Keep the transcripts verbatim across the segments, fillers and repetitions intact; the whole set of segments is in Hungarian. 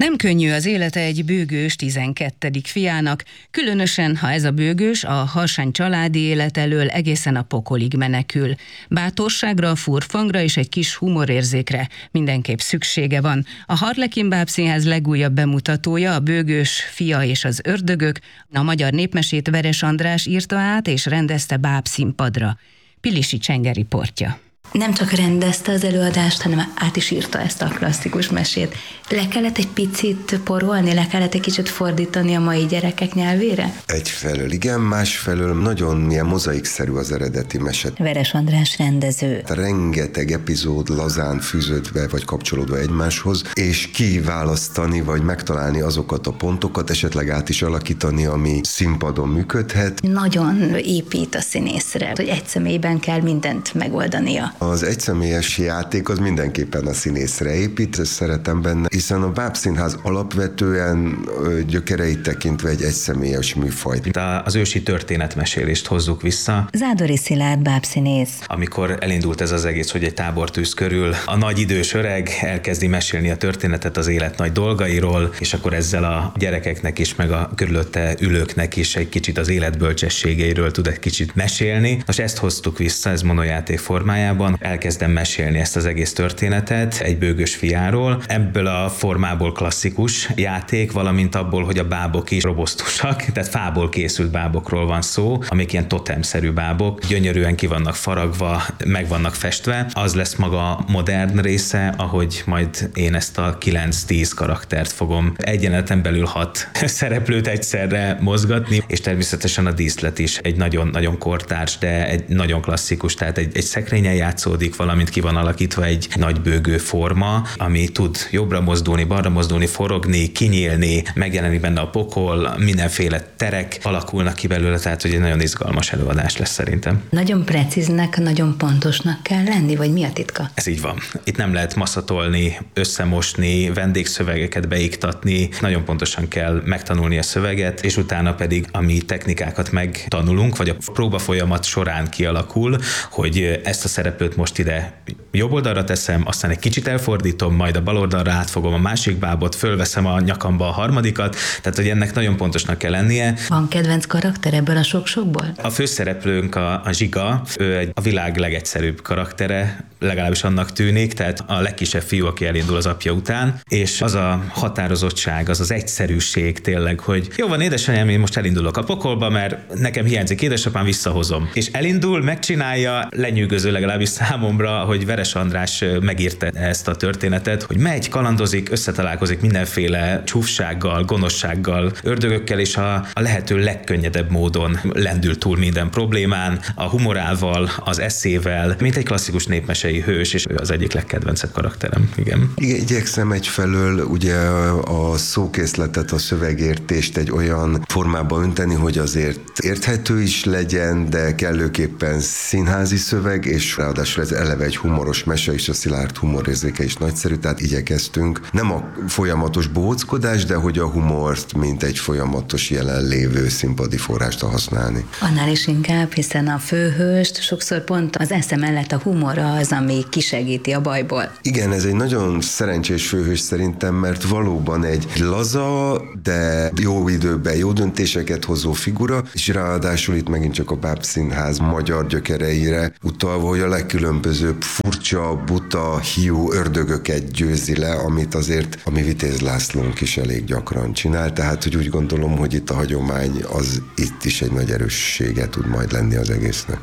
Nem könnyű az élete egy bőgős tizenkettedik fiának, különösen, ha ez a bőgős a harsány családi élet elől egészen a pokolig menekül. Bátorságra, furfangra és egy kis humorérzékre mindenképp szüksége van. A Harlekin Bábszínház legújabb bemutatója, a Bőgős fia és az ördögök, a magyar népmesét Veres András írta át és rendezte bábszínpadra. Pilisi Csenge riportja. Nem csak rendezte az előadást, hanem át is írta ezt a klasszikus mesét. Le kellett egy picit porolni, le kellett egy kicsit fordítani a mai gyerekek nyelvére? Egyfelől igen, másfelől nagyon milyen mozaikszerű az eredeti mese. Veres András rendező. Rengeteg epizód lazán fűződve vagy kapcsolódva egymáshoz, és kiválasztani vagy megtalálni azokat a pontokat, esetleg át is alakítani, ami színpadon működhet. Nagyon épít a színészre, hogy egy személyben kell mindent megoldania. Az egyszemélyes játék az mindenképpen a színészre épít, ezt szeretem benne, hiszen a Bábszínház alapvetően gyökereit tekintve egy egyszemélyes műfaj. Itt az ősi történetmesélést hozzuk vissza. Zádori Szilárd bábszínész. Amikor elindult ez az egész, hogy egy tábortűz körül a nagy idős öreg elkezdi mesélni a történetet az élet nagy dolgairól, és akkor ezzel a gyerekeknek is, meg a körülötte ülőknek is egy kicsit az élet bölcsességeiről tud egy kicsit mesélni. Most ezt hoztuk vissza, ez monojáték formájában. Elkezdem mesélni ezt az egész történetet egy bőgős fiáról. Ebből a formából klasszikus játék, valamint abból, hogy a bábok is robosztusak, tehát fából készült bábokról van szó, amik ilyen totemszerű bábok, gyönyörűen ki vannak faragva, meg vannak festve. Az lesz maga a modern része, ahogy majd én ezt a kilenc-tíz karaktert fogom egy jeleneten belül hat szereplőt egyszerre mozgatni, és természetesen a díszlet is egy nagyon-nagyon kortárs, de egy nagyon klasszikus, tehát egy, egy szekrényen játszódik, valamint ki van alakítva egy nagy bőgő forma, ami tud jobbra mozdulni, balra mozdulni, forogni, kinyílni, megjelenik benne a pokol, mindenféle terek alakulnak ki belőle, tehát hogy egy nagyon izgalmas előadás lesz szerintem. Nagyon precíznek, nagyon pontosnak kell lenni, vagy mi a titka? Ez így van. Itt nem lehet maszatolni, összemosni, vendégszövegeket beiktatni, nagyon pontosan kell megtanulni a szöveget, és utána pedig, ami technikákat megtanulunk, vagy a próba folyamat során kialakul, hogy ezt a szereplőt most ide jobb oldalra teszem, aztán egy kicsit elfordítom, majd a bal oldalra átfogom a másik bábot, fölveszem a nyakamba a harmadikat, tehát hogy ennek nagyon pontosnak kell lennie. Van kedvenc karakter ebből a sok-sokból? A főszereplőnk a, a Zsiga, ő egy, a világ legegyszerűbb karaktere, legalábbis annak tűnik, tehát a legkisebb fiú, aki elindul az apja után, és az a határozottság, az az egyszerűség tényleg, hogy jó van, édesanyám, én most elindulok a pokolba, mert nekem hiányzik édesapám, visszahozom. És elindul, megcsinálja, lenyűgöző legalábbis számomra, hogy Veres András megírta ezt a történetet, hogy megy, kalandozik, összetalálkozik mindenféle csúfsággal, gonoszsággal, ördögökkel, és a, a lehető legkönnyedebb módon lendül túl minden problémán, a humorával, az eszével, mint egy klasszikus népmesei hős, és ő az egyik legkedvencebb karakterem, igen. Igen, igyekszem egyfelől ugye a szókészletet, a szövegértést egy olyan formába önteni, hogy azért érthető is legyen, de kellőképpen színházi szöveg, és ráadásul ez eleve egy humoros mese, és a Szilárd humorérzéke is nagyszerű, tehát igyekeztünk nem a folyamatos bohóckodás, de hogy a humort, mint egy folyamatos jelenlévő színpadi forrást használni. Annál is inkább, hiszen a főhőst sokszor pont az esze mellett a humor az, ami kisegíti a bajból. Igen, ez egy nagyon szerencsés főhős szerintem, mert valóban egy laza, de jó időben jó döntéseket hozó figura, és ráadásul itt megint csak a Bábszínház magyar gyökereire utalva, hogy a legkülönbözőbb furcsa, buta, hiú ördögöket győzi le, amit azért a mi Vitéz Lászlónk is elég gyakran csinál, tehát hogy úgy gondolom, hogy itt a hagyomány az itt is egy nagy erőssége tud majd lenni az egésznek.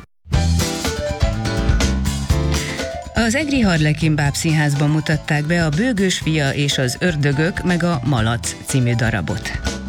Az Egri Harlekin Bábszínházban mutatták be a Bőgős fia és az ördögök meg a Malac című darabot.